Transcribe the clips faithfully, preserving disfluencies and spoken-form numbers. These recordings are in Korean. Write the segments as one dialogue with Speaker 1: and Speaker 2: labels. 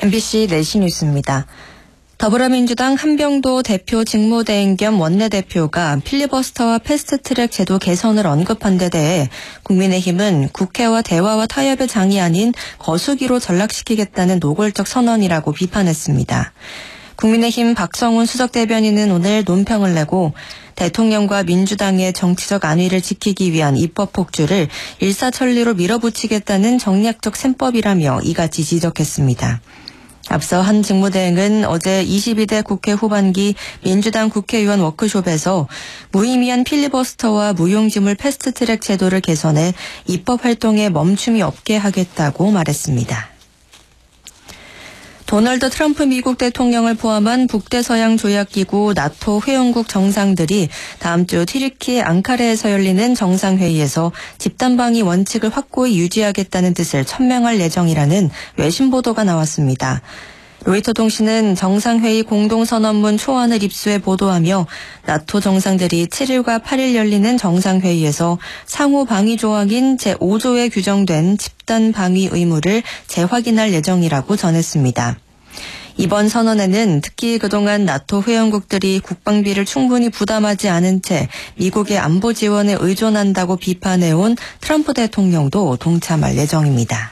Speaker 1: 엠비씨 내시 뉴스입니다. 더불어민주당 한병도 대표 직무대행 겸 원내대표가 필리버스터와 패스트트랙 제도 개선을 언급한 데 대해 국민의힘은 국회와 대화와 타협의 장이 아닌 거수기로 전락시키겠다는 노골적 선언이라고 비판했습니다. 국민의힘 박성훈 수석대변인은 오늘 논평을 내고 대통령과 민주당의 정치적 안위를 지키기 위한 입법 폭주를 일사천리로 밀어붙이겠다는 정략적 셈법이라며 이같이 지적했습니다. 앞서 한 직무대행은 어제 이십이 대 국회 후반기 민주당 국회의원 워크숍에서 무의미한 필리버스터와 무용지물 패스트트랙 제도를 개선해 입법 활동에 멈춤이 없게 하겠다고 말했습니다. 도널드 트럼프 미국 대통령을 포함한 북대서양 조약기구 나토 회원국 정상들이 다음 주 튀르키예 앙카라에서 열리는 정상회의에서 집단방위 원칙을 확고히 유지하겠다는 뜻을 천명할 예정이라는 외신 보도가 나왔습니다. 로이터 통신은 정상회의 공동선언문 초안을 입수해 보도하며 나토 정상들이 칠일과 팔일 열리는 정상회의에서 상호 방위 조항인 제오 조에 규정된 집단 방위 의무를 재확인할 예정이라고 전했습니다. 이번 선언에는 특히 그동안 나토 회원국들이 국방비를 충분히 부담하지 않은 채 미국의 안보 지원에 의존한다고 비판해온 트럼프 대통령도 동참할 예정입니다.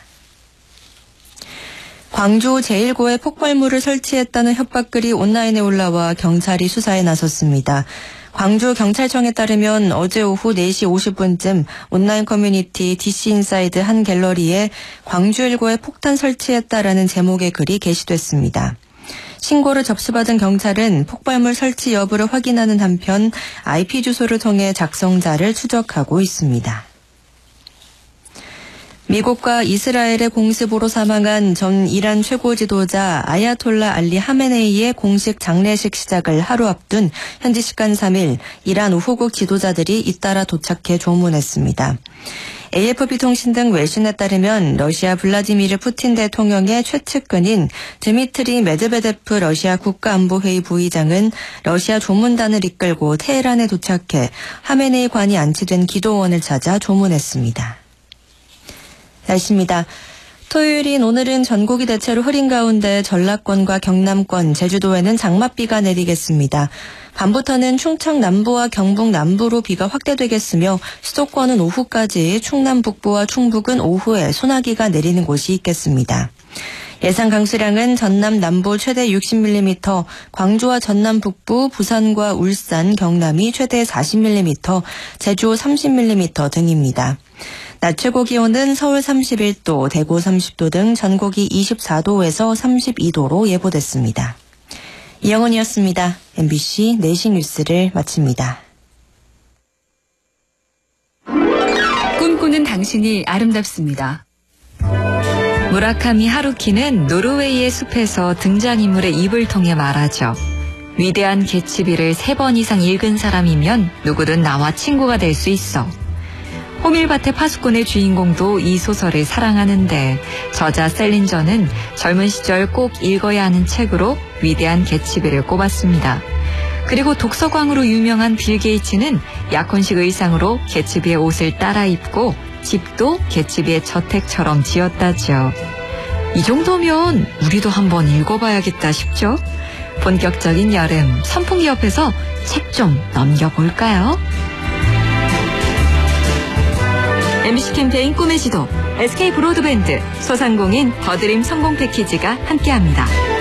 Speaker 1: 광주 제일고에 폭발물을 설치했다는 협박글이 온라인에 올라와 경찰이 수사에 나섰습니다. 광주경찰청에 따르면 어제 오후 네 시 오십 분쯤 온라인 커뮤니티 디씨인사이드 한 갤러리에 광주일고에 폭탄 설치했다라는 제목의 글이 게시됐습니다. 신고를 접수받은 경찰은 폭발물 설치 여부를 확인하는 한편 아이피 주소를 통해 작성자를 추적하고 있습니다. 미국과 이스라엘의 공습으로 사망한 전 이란 최고 지도자 아야톨라 알리 하메네이의 공식 장례식 시작을 하루 앞둔 현지 시간 삼 일 이란 우호국 지도자들이 잇따라 도착해 조문했습니다. 에이에프피 통신 등 외신에 따르면 러시아 블라디미르 푸틴 대통령의 최측근인 드미트리 메드베데프 러시아 국가안보회의 부의장은 러시아 조문단을 이끌고 테헤란에 도착해 하메네이 관이 안치된 기도원을 찾아 조문했습니다. 날씨입니다. 토요일인 오늘은 전국이 대체로 흐린 가운데 전라권과 경남권, 제주도에는 장맛비가 내리겠습니다. 밤부터는 충청 남부와 경북 남부로 비가 확대되겠으며 수도권은 오후까지 충남 북부와 충북은 오후에 소나기가 내리는 곳이 있겠습니다. 예상 강수량은 전남 남부 최대 육십 밀리미터, 광주와 전남 북부, 부산과 울산, 경남이 최대 사십 밀리미터, 제주 삼십 밀리미터 등입니다. 낮 최고 기온은 서울 삼십일 도, 대구 삼십 도 등 전국이 이십사 도에서 삼십이 도로 예보됐습니다. 이영은이었습니다. 엠비씨 내시 뉴스를 마칩니다.
Speaker 2: 꿈꾸는 당신이 아름답습니다. 무라카미 하루키는 노르웨이의 숲에서 등장인물의 입을 통해 말하죠. 위대한 개츠비를 세 번 이상 읽은 사람이면 누구든 나와 친구가 될 수 있어. 호밀밭의 파수꾼의 주인공도 이 소설을 사랑하는데 저자 셀린저는 젊은 시절 꼭 읽어야 하는 책으로 위대한 개츠비를 꼽았습니다. 그리고 독서광으로 유명한 빌 게이츠는 약혼식 의상으로 개츠비의 옷을 따라 입고 집도 개츠비의 저택처럼 지었다죠. 이 정도면 우리도 한번 읽어봐야겠다 싶죠? 본격적인 여름, 선풍기 옆에서 책 좀 넘겨볼까요? 엠비씨 캠페인 꿈의 지도, 에스케이 브로드밴드, 소상공인 더드림 성공 패키지가 함께합니다.